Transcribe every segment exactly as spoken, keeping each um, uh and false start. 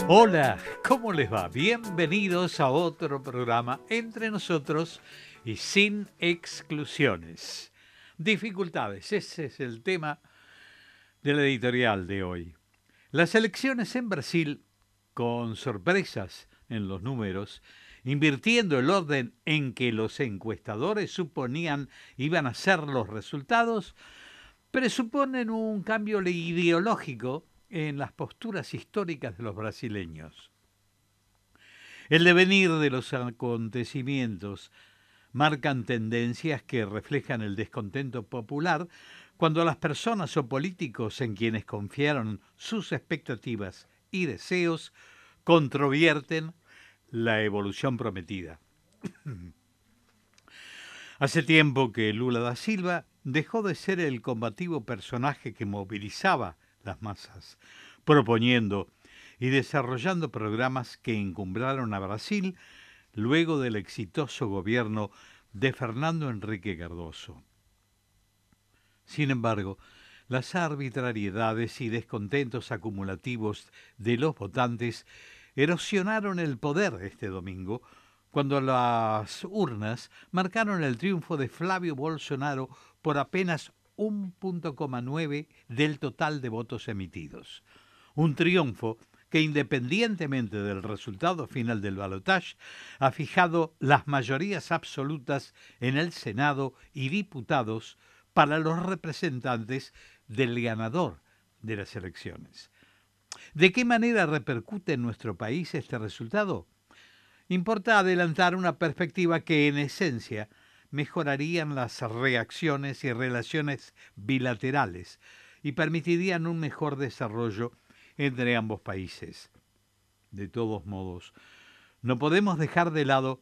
Hola, ¿cómo les va? Bienvenidos a otro programa entre nosotros y sin exclusiones. Dificultades, ese es el tema de la editorial de hoy. Las elecciones en Brasil, con sorpresas en los números, invirtiendo el orden en que los encuestadores suponían iban a ser los resultados, presuponen un cambio ideológico en las posturas históricas de los brasileños. El devenir de los acontecimientos marcan tendencias que reflejan el descontento popular cuando las personas o políticos en quienes confiaron sus expectativas y deseos controvierten la evolución prometida. Hace tiempo que Lula da Silva dejó de ser el combativo personaje que movilizaba las masas, proponiendo y desarrollando programas que encumbraron a Brasil luego del exitoso gobierno de Fernando Henrique Cardoso. Sin embargo, las arbitrariedades y descontentos acumulativos de los votantes erosionaron el poder este domingo, cuando las urnas marcaron el triunfo de Flavio Bolsonaro por apenas un punto nueve del total de votos emitidos. Un triunfo que, independientemente del resultado final del balotaje, ha fijado las mayorías absolutas en el Senado y diputados para los representantes del ganador de las elecciones. ¿De qué manera repercute en nuestro país este resultado? Importa adelantar una perspectiva que, en esencia, mejorarían las reacciones y relaciones bilaterales y permitirían un mejor desarrollo entre ambos países. De todos modos, no podemos dejar de lado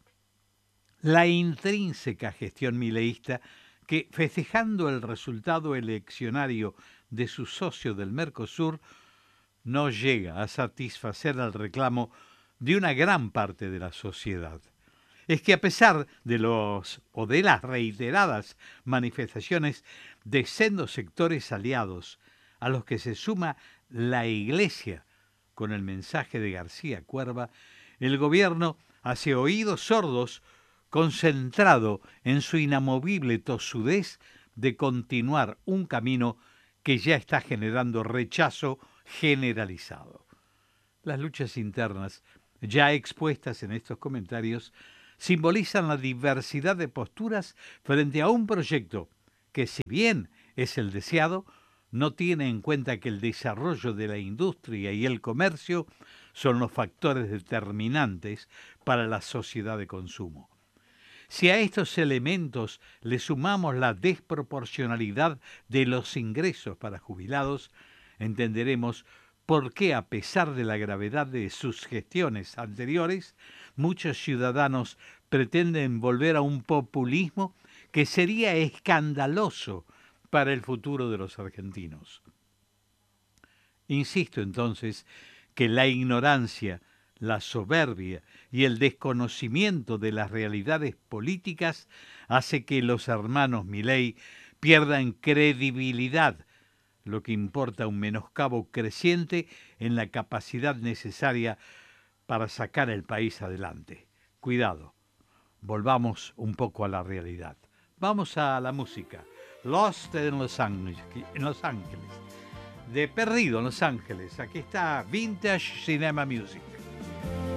la intrínseca gestión mileísta que, festejando el resultado eleccionario de su socio del Mercosur, no llega a satisfacer el reclamo de una gran parte de la sociedad. Es que a pesar de los o de las reiteradas manifestaciones de sendos sectores aliados, a los que se suma la Iglesia con el mensaje de García Cuerva, el gobierno hace oídos sordos, concentrado en su inamovible tosudez de continuar un camino que ya está generando rechazo generalizado. Las luchas internas, ya expuestas en estos comentarios, simbolizan la diversidad de posturas frente a un proyecto que, si bien es el deseado, no tiene en cuenta que el desarrollo de la industria y el comercio son los factores determinantes para la sociedad de consumo. Si a estos elementos le sumamos la desproporcionalidad de los ingresos para jubilados, entenderemos por qué, a pesar de la gravedad de sus gestiones anteriores, muchos ciudadanos pretenden volver a un populismo que sería escandaloso para el futuro de los argentinos. Insisto entonces que la ignorancia, la soberbia y el desconocimiento de las realidades políticas hace que los hermanos Milei pierdan credibilidad, lo que importa un menoscabo creciente en la capacidad necesaria para sacar el país adelante. Cuidado, volvamos un poco a la realidad. Vamos a la música. Lost en Los Ángeles, en Los Ángeles. De Perdido en Los Ángeles. Aquí está Vintage Cinema Music.